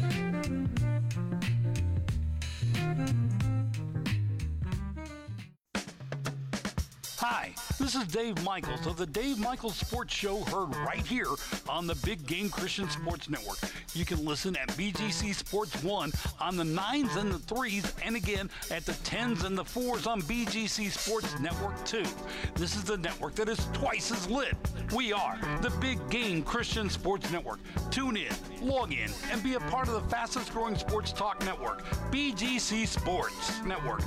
Hi, this is Dave Michaels of the Dave Michaels Sports Show, heard right here on the Big Game Christian Sports Network. You can listen at B G C Sports one on the nines and the threes, and again at the tens and the fours on B G C Sports Network two. This is the network that is twice as lit. We are the Big Game Christian Sports Network. Tune in, log in, and be a part of the fastest growing sports talk network, B G C Sports Network.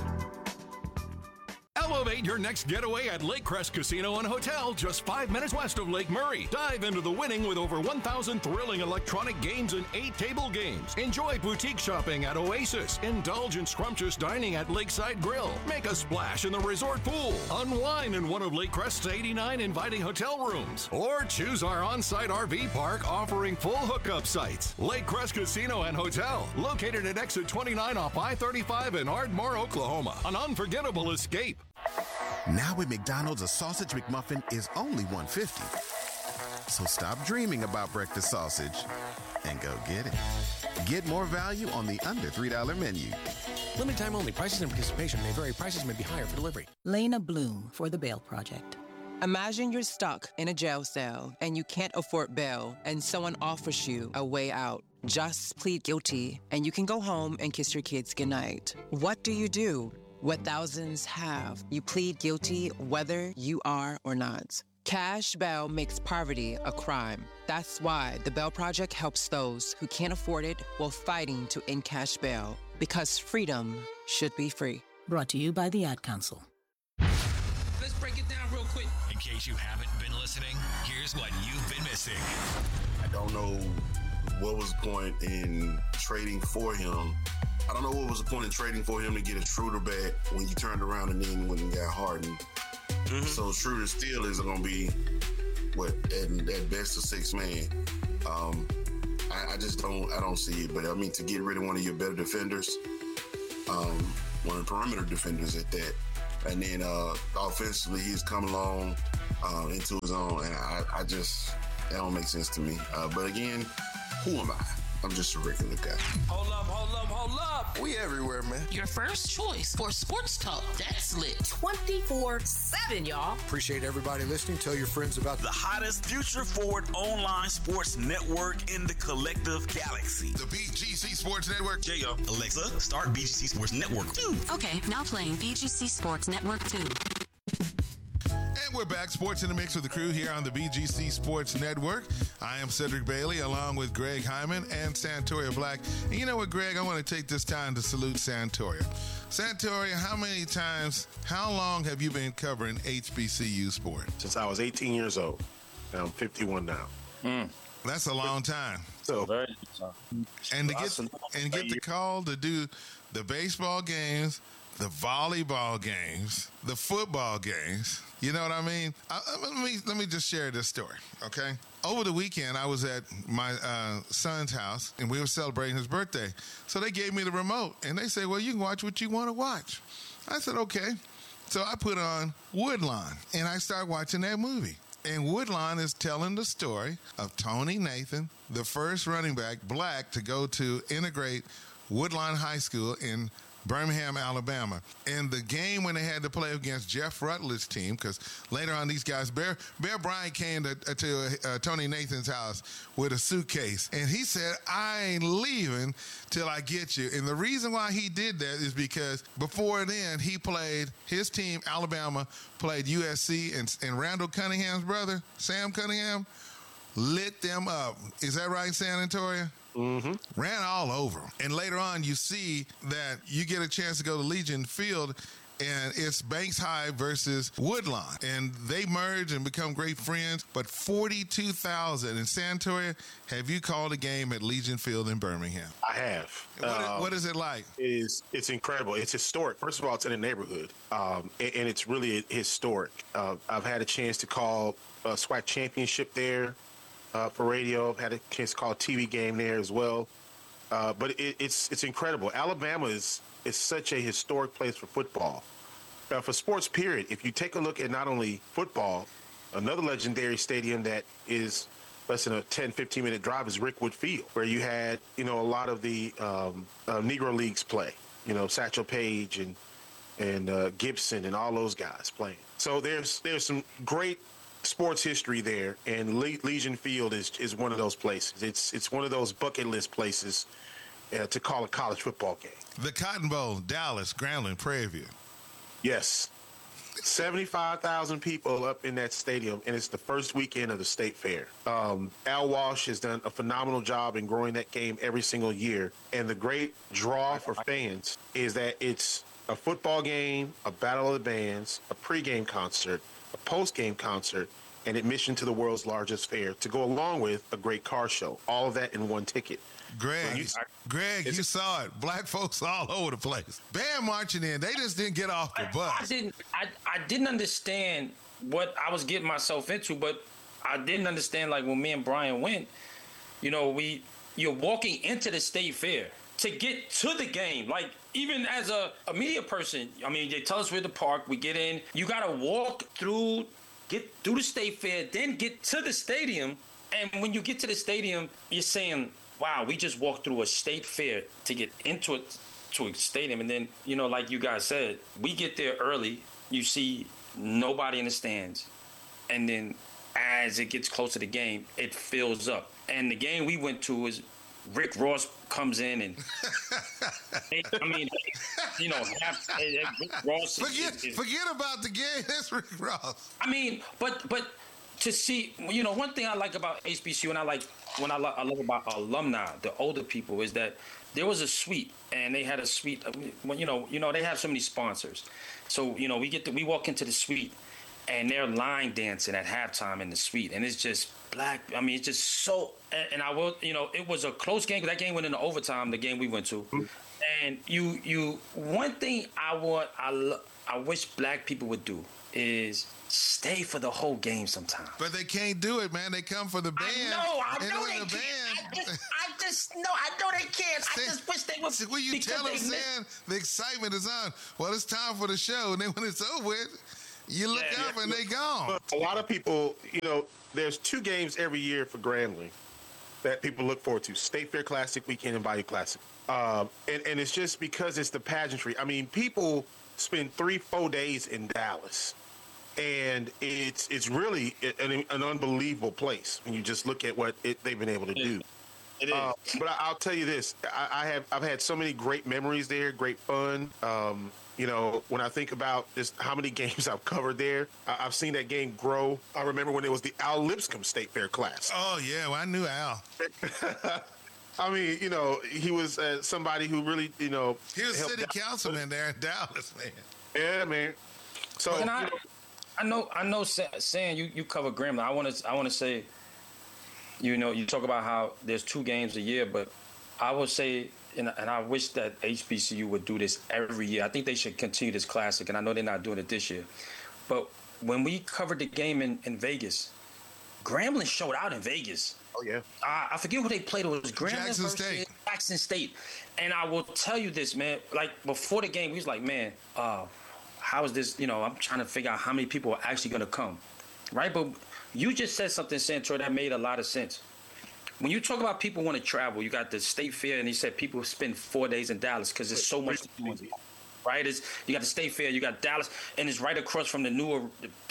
Elevate your next getaway at Lake Crest Casino and Hotel, just five minutes west of Lake Murray. Dive into the winning with over one thousand thrilling electronic games and eight table games. Enjoy boutique shopping at Oasis. Indulge in scrumptious dining at Lakeside Grill. Make a splash in the resort pool. Unwind in one of Lake Crest's eighty-nine inviting hotel rooms. Or choose our on-site R V park offering full hookup sites. Lake Crest Casino and Hotel, located at exit twenty-nine off I thirty-five in Ardmore, Oklahoma. An unforgettable escape. Now at McDonald's, a sausage McMuffin is only one fifty. So stop dreaming about breakfast sausage and go get it. Get more value on the under three dollar menu. Limited time only. Prices and participation may vary. Prices may be higher for delivery. Lena Bloom for the Bail Project. Imagine you're stuck in a jail cell and you can't afford bail and someone offers you a way out. Just plead guilty and you can go home and kiss your kids goodnight. What do you do? What thousands have. You plead guilty whether you are or not. Cash bail makes poverty a crime. That's why the Bail Project helps those who can't afford it while fighting to end cash bail. Because freedom should be free. Brought to you by the Ad Council. Let's break it down real quick. In case you haven't been listening, here's what you've been missing. I don't know what was the point in trading for him. I don't know what was the point in trading for him to get a Schroeder back when you turned around and then when you got Harden. Mm-hmm. So Schroeder still is going to be, what, at, at best a six man. Um, I, I just don't I don't see it. But, I mean, to get rid of one of your better defenders, um, one of the perimeter defenders at that, and then uh, offensively he's come along uh, into his own, and I, I just, that don't make sense to me. Uh, but, again, who am I? I'm just a regular guy. Hold up, hold up, hold up. We everywhere, man. Your first choice for sports talk that's lit. twenty-four seven, y'all. Appreciate everybody listening. Tell your friends about the hottest future forward online sports network in the collective galaxy. The B G C Sports Network. J O. Alexa, start B G C Sports Network two. Okay, now playing B G C Sports Network two. And we're back, Sports in the Mix with the crew here on the B G C Sports Network. I am Cedric Bailey, along with Greg Hyman and Santoria Black. And you know what, Greg? I want to take this time to salute Santoria. Santoria, how many times, how long have you been covering H B C U sports? Since I was eighteen years old. And I'm fifty-one now. Mm. That's a long time. So, Very long. And to get and get the call to do the baseball games, the volleyball games, the football games. You know what I mean? I, let me let me just share this story, okay? Over the weekend, I was at my uh, son's house, and we were celebrating his birthday. So they gave me the remote, and they said, well, you can watch what you want to watch. I said, okay. So I put on Woodlawn, and I started watching that movie. And Woodlawn is telling the story of Tony Nathan, the first running back, black, to go to integrate Woodlawn High School in Birmingham, Alabama. And the game when they had to play against Jeff Rutledge's team, because later on these guys, Bear, Bear Bryant came to, to uh, Tony Nathan's house with a suitcase. And he said, I ain't leaving till I get you. And the reason why he did that is because before then, he played, his team, Alabama, played U S C, and, and Randall Cunningham's brother, Sam Cunningham, lit them up. Is that right, San Antonio? Mm-hmm. Ran all over. And later on, you see that you get a chance to go to Legion Field, and it's Banks High versus Woodlawn. And they merge and become great friends. But forty-two thousand. In Santoria, have you called a game at Legion Field in Birmingham? I have. What, um, what is it like? It is, it's incredible. It's historic. First of all, it's in a neighborhood, um, and, and it's really historic. Uh, I've had a chance to call a SWAC championship there. Uh, for radio, I've had a chance to call a T V game there as well. Uh, but it, it's it's incredible. Alabama is is such a historic place for football. Uh, for sports, period. If you take a look at not only football, another legendary stadium that is less than a ten, fifteen minute drive is Rickwood Field, where you had, you know, a lot of the um, uh, Negro Leagues play. You know, Satchel Paige and and uh, Gibson and all those guys playing. So there's there's some great sports history there, and Le- Legion Field is is one of those places. It's it's one of those bucket list places uh, to call a college football game. The Cotton Bowl, Dallas, Grambling, Prairie View. Yes, seventy-five thousand people up in that stadium, and it's the first weekend of the state fair. Um, Al Walsh has done a phenomenal job in growing that game every single year, and the great draw for fans is that it's a football game, a battle of the bands, a pregame concert, a post-game concert, and admission to the world's largest fair to go along with a great car show. All of that in one ticket. Greg, So you- Greg, you saw it. Black folks all over the place. Band marching in. They just didn't get off the I bus. didn't. I, I didn't understand what I was getting myself into, but I didn't understand, like, when me and Brian went. You know, we you're walking into the state fair to get to the game. Like, even as a, a media person, I mean, they tell us we're at the park. We get in. You gotta walk through, get through the state fair, then get to the stadium. And when you get to the stadium, you're saying, wow, we just walked through a state fair to get into it, to a stadium. And then, you know, like you guys said, we get there early. You see nobody in the stands. And then as it gets closer to the game, it fills up. And the game we went to is Rick Ross comes in and, they, I mean, they, you know, half, Rick Ross is, Forget, is, is, forget about the game. That's Rick Ross. I mean, but but to see, you know, one thing I like about H B C U, and I like when I, lo- I love about alumni, the older people, is that there was a suite, and they had a suite. Well, you know, you know, they have so many sponsors, so you know, we get to we walk into the suite, and they're line dancing at halftime in the suite, and it's just black. I mean, it's just so. And, and I will, you know, it was a close game. That game went into overtime. The game we went to, and you, you. One thing I want, I, lo- I wish black people would do is stay for the whole game sometimes. But they can't do it, man. They come for the band. I know, I and know when they the can't. band, I just, I just, no, I know they can't. I just wish they would. Will you tell them, saying the excitement is on? Well, it's time for the show, and then when it's over with, you look Yeah, up yeah. and they gone. But a lot of people, you know, there's two games every year for Grambling that people look forward to: State Fair Classic weekend and Bayou Classic. Um, and, and it's just because it's the pageantry. I mean, people spend three, four days in Dallas. And it's it's really an, an unbelievable place when you just look at what it, they've been able to do. It is. Uh, but I, I'll tell you this: I, I have I've had so many great memories there, great fun. Um, you know, when I think about just how many games I've covered there, I, I've seen that game grow. I remember when it was the Al Lipscomb State Fair Class. Oh yeah, well, I knew Al. I mean, you know, he was uh, somebody who really, you know, He was helped city out. councilman there in Dallas, man. Yeah, man. So And I, you know, I know, I know, Sa- saying you, you cover Grambling. I want to, I want to say, you know, you talk about how there's two games a year, but I would say, and, and I wish that H B C U would do this every year. I think they should continue this classic, and I know they're not doing it this year. But when we covered the game in, in Vegas, Grambling showed out in Vegas. Oh yeah. Uh, I forget who they played. It was Grambling Jackson versus State. Jackson State. And I will tell you this, man. Like before the game, we was like, man, uh, how is this? You know, I'm trying to figure out how many people are actually going to come, right? But you just said something, Santor, that made a lot of sense. When you talk about people want to travel, you got the State Fair, and he said people spend four days in Dallas because there's so much to do. Right? It's, you got the State Fair, you got Dallas, and it's right across from the newer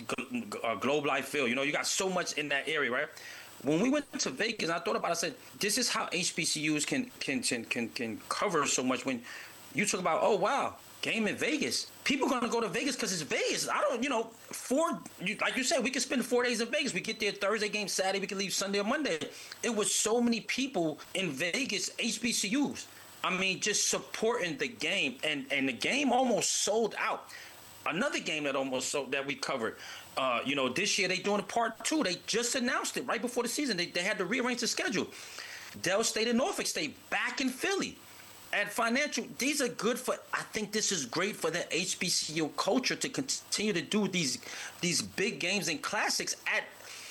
uh, Globe Life Field. You know, you got so much in that area, right? When we went to Vegas, I thought about it, I said, this is how H B C Us can can can can, can cover so much. When you talk about, oh, wow, game in Vegas. People are going to go to Vegas because it's Vegas. I don't, you know, four, you, like you said, we could spend four days in Vegas. We get there Thursday game, Saturday, we could leave Sunday or Monday. It was so many people in Vegas, H B C Us. I mean, just supporting the game. And, and the game almost sold out. Another game that almost sold, that we covered, uh, you know, this year they doing a part two. They just announced it right before the season. They, they had to rearrange the schedule. Dell State and Norfolk State back in Philly. At Financial, these are good for, I think this is great for the H B C U culture to continue to do these these big games and classics at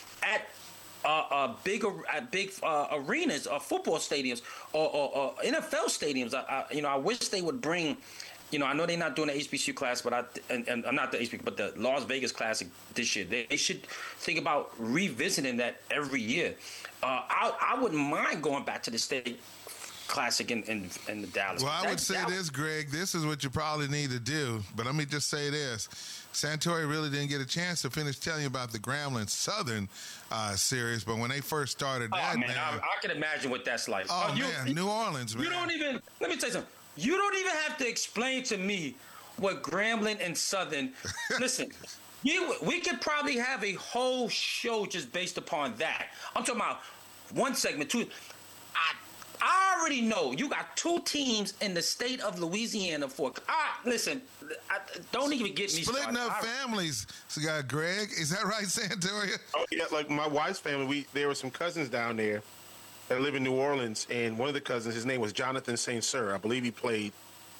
at uh, uh, big at big uh, arenas or football stadiums or, or, or N F L stadiums. I, I, you know, I wish they would bring, you know, I know they're not doing the H B C U class, but I, and, and I'm not the H B C U, but the Las Vegas Classic this year. They, they should think about revisiting that every year. Uh, I, I wouldn't mind going back to the state Classic in, in, in the Dallas. Well, I would That- say that- this, Greg. This is what you probably need to do. But let me just say this. Santori really didn't get a chance to finish telling you about the Grambling Southern uh, series. But when they first started that, Oh, man, man. I, I can imagine what that's like. oh, you, man, New Orleans, man. You don't even, let me tell you something. You don't even have to explain to me what Grambling and Southern, listen, you, we could probably have a whole show just based upon that. I'm talking about one segment, two. I I already know you got two teams in the state of Louisiana for. Ah, listen, I, don't even get me Splitting started. up I- families, so uh, Greg. Is that right, Santoria? Oh yeah, like my wife's family. We there were some cousins down there that live in New Orleans, and one of the cousins, his name was Jonathan Saint Cyr. I believe he played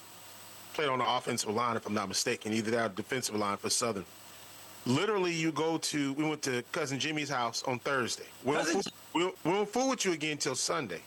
played on the offensive line, if I'm not mistaken, either that or defensive line for Southern. Literally, you go to. We went to cousin Jimmy's house on Thursday. We won't fool, we won't- we won't fool with you again until Sunday.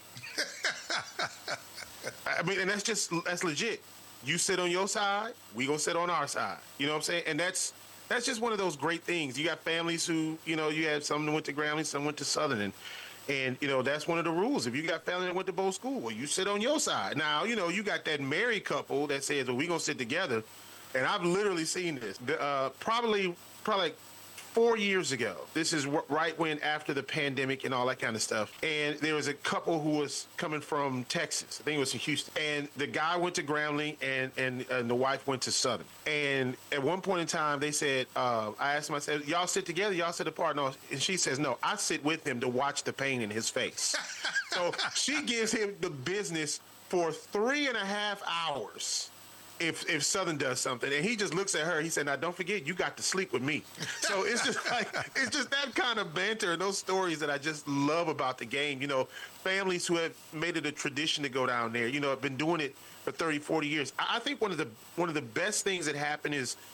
I mean, and that's just that's legit. You sit on your side, we gonna sit on our side. You know what I'm saying? And that's that's just one of those great things. You got families who, you know, you have some that went to Grambling, some went to Southern, and and you know that's one of the rules. If you got family that went to both schools, well, you sit on your side. Now, you know, you got that married couple that says, "Well, we gonna sit together," and I've literally seen this. Uh, probably, probably. Like Four years ago, this is wh- right when after the pandemic and all that kind of stuff. And there was a couple who was coming from Texas. I think it was in Houston. And the guy went to Grambling and, and, and the wife went to Southern. And at one point in time, they said, uh, I asked them, I said, y'all sit together, y'all sit apart? No. And she says, no, I sit with him to watch the pain in his face. So she gives him the business for three and a half hours. If if Southern does something, and he just looks at her, he said, "Now don't forget, you got to sleep with me." So it's just like it's just that kind of banter and those stories that I just love about the game. You know, families who have made it a tradition to go down there. You know, have been doing it for thirty, forty years. I, I think one of the one of the best things that happened is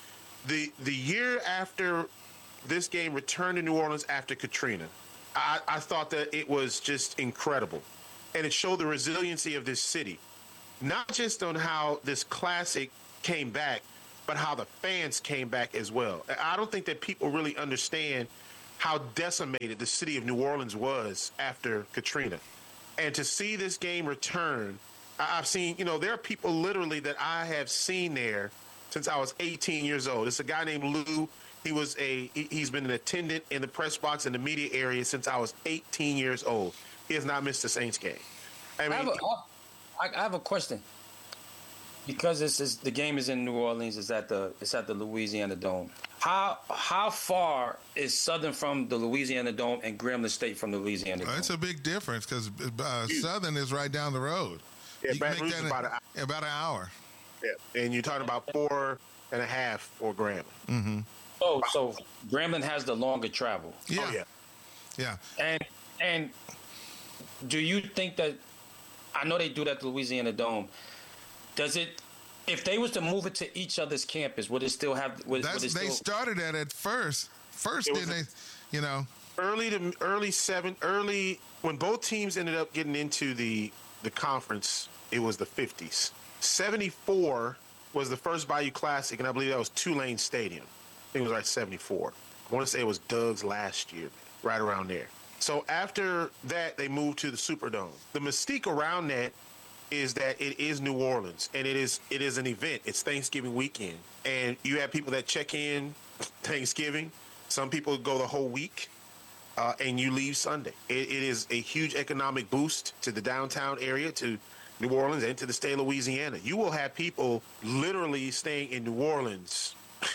the the year after this game returned to New Orleans after Katrina, I, I thought that it was just incredible. And it showed the resiliency of this city, not just on how this classic came back, but how the fans came back as well. I don't think that people really understand how decimated the city of New Orleans was after Katrina. And to see this game return, I've seen, you know, there are people literally that I have seen there since I was eighteen years old. It's a guy named Lou. He was a, he's been an attendant in the press box in the media area since I was eighteen years old. He has not missed a Saints game. I mean, I have a, I have a question. Because this is the game is in New Orleans, it's at the it's at the Louisiana Dome. How how far is Southern from the Louisiana Dome and Grambling State from the Louisiana Dome? Oh, it's a big difference because uh, Southern is right down the road. Yeah, you Baton can make Rouge that is about an in, about an hour. Yeah, and you're talking about four and a half for Grambling. Mm-hmm. Oh, so Grambling has the longer travel. Yeah. Oh, yeah. Yeah. And and do you think that I know they do that at the Louisiana Dome? Does it, if they was to move it to each other's campus, would it still have? Would, That's, would it they still, started that at first. First, didn't they? You know, early to early seven, early when both teams ended up getting into the the conference, it was the fifties. seventy-four was the first Bayou Classic, and I believe that was Tulane Stadium. I think it was like seventy-four. I want to say it was Doug's last year, right around there. So after that, they moved to the Superdome. The mystique around that is that it is New Orleans, and it is it is an event. It's Thanksgiving weekend, and you have people that check in Thanksgiving. Some people go the whole week, uh, and you leave Sunday. It, it is a huge economic boost to the downtown area, to New Orleans, and to the state of Louisiana. You will have people literally staying in New Orleans,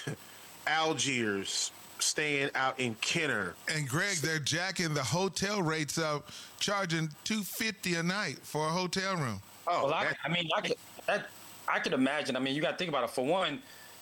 Algiers, staying out in Kenner. And Greg, they're jacking the hotel rates up, charging two hundred fifty dollars a night for a hotel room. Oh, well, I, I mean, I could, that, I could imagine. I mean, you got to think about it. For one,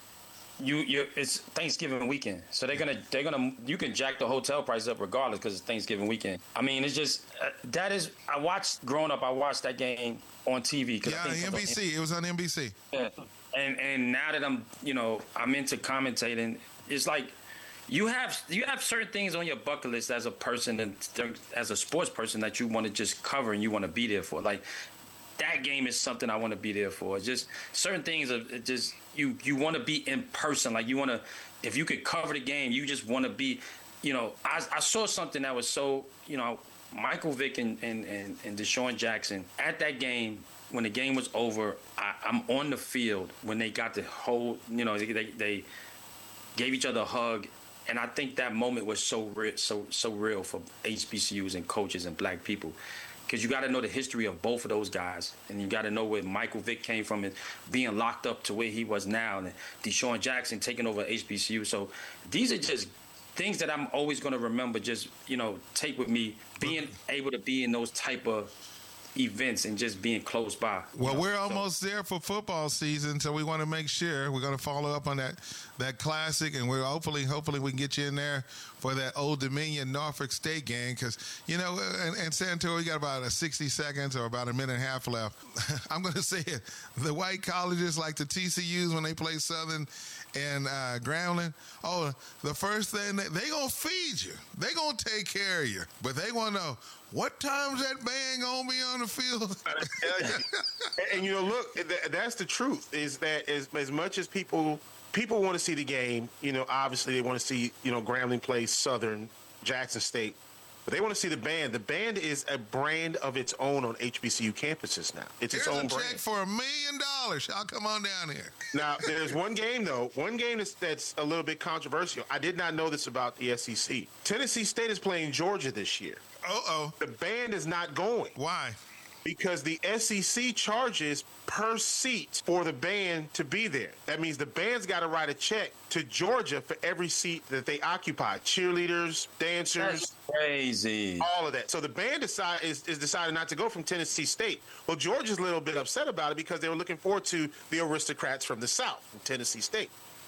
you you it's Thanksgiving weekend, so they're gonna they're gonna you can jack the hotel price up regardless because it's Thanksgiving weekend. I mean, it's just uh, that is. I watched growing up. I watched that game on T V. Yeah, I think N B C. It was on N B C. Yeah, and and now that I'm you know I'm into commentating, it's like. You have you have certain things on your bucket list as a person and as a sports person that you want to just cover and you want to be there for. Like that game is something I want to be there for. It's just certain things are just you you want to be in person. Like you want to, if you could cover the game, you just want to be. You know, I I saw something that was so you know Michael Vick and and and, and Deshaun Jackson at that game. When the game was over, I, I'm on the field when they got the whole. You know, they they, they gave each other a hug. And I think that moment was so real, so so real for H B C Us and coaches and black people, because you got to know the history of both of those guys, and you got to know where Michael Vick came from and being locked up to where he was now, and Deshaun Jackson taking over H B C U. So these are just things that I'm always going to remember. Just you know, take with me being able to be in those type of events and just being close by. Well, know? we're so, almost there for football season, so we want to make sure we're going to follow up on that that classic, and we're hopefully hopefully we can get you in there for that Old Dominion Norfolk State game, because you know, and, and Santori, we got about a sixty seconds or about a minute and a half left. I'm going to say it: the white colleges like the T C Us when they play Southern and uh, Grambling. Oh, the first thing they, they gonna feed you, they gonna take care of you, but they want to know. What time's that band gonna be on the field? and, and you know, look, that's the truth. Is that as as much as people people want to see the game, you know, obviously they want to see you know Grambling play Southern, Jackson State, but they want to see the band. The band is a brand of its own on H B C U campuses now. It's Here's its own a check brand for a million dollars. Y'all come on down here. Now, there's one game though. One game that's, that's a little bit controversial. I did not know this about the S E C. Tennessee State is playing Georgia this year. Uh-oh. The band is not going. Why? Because the S E C charges per seat for the band to be there. That means the band's got to write a check to Georgia for every seat that they occupy. Cheerleaders, dancers. That's crazy. All of that. So the band decide, is, is decided not to go from Tennessee State. Well, Georgia's a little bit upset about it because they were looking forward to the aristocrats from the South, from Tennessee State.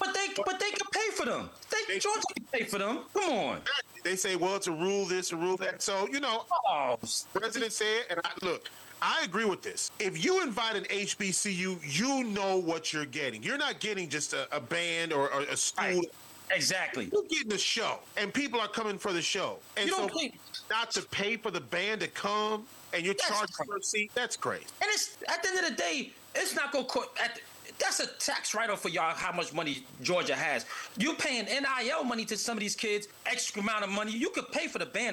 But they, but they can pay for them. They, Georgia can pay for them. Come on. They say, well, it's a rule this, a rule that. So, you know, oh, President said, and I, look, I agree with this. If you invite an H B C U, you know what you're getting. You're not getting just a, a band or, or a school. Right. Exactly. You're getting a show, and people are coming for the show. And you so don't think not to pay for the band to come, and you're charged for a seat, that's crazy. And it's at the end of the day, it's not going to cost. That's a tax write-off for y'all how much money Georgia has. You're paying N I L money to some of these kids, extra amount of money. You could pay for the band.